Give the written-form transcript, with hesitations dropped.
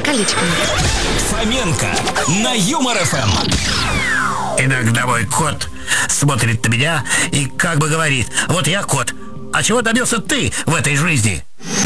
колечком. Фоменко на Юмор ФМ. Иногда мой кот смотрит на меня и как бы говорит: вот я кот, а чего добился ты в этой жизни?